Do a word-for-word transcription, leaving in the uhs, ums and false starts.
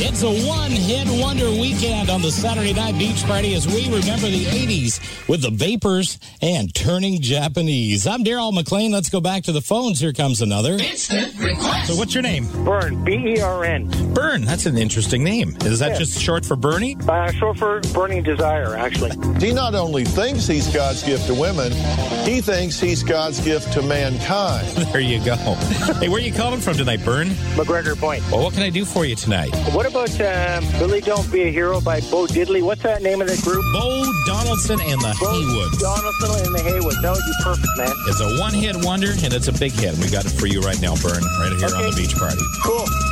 It's a one-hit wonder weekend on the Saturday Night Beach Party as we remember the eighties with the Vapors and Turning Japanese. I'm Daryl McLean. Let's go back to the phones. Here comes another. Instant request. So what's your name? Bern, B E R N. Bern. That's an interesting name. Is that Yeah. just short for Bernie? Uh, short for Burning Desire, actually. He not only thinks he's God's gift to women, he thinks he's God's gift to mankind. There you go. Hey, where are you calling from tonight, Bern? McGregor Point. Well, what can I do for you tonight? What about um, Billy Don't Be a Hero by Bo Diddley? What's that name of the group? Bo Donaldson and the Bo Haywoods. Donaldson and the Haywoods. That would be perfect, man. It's a one-hit wonder, and it's a big hit. We got it for you right now, Bern, right here on Okay. the Beach Party. Cool.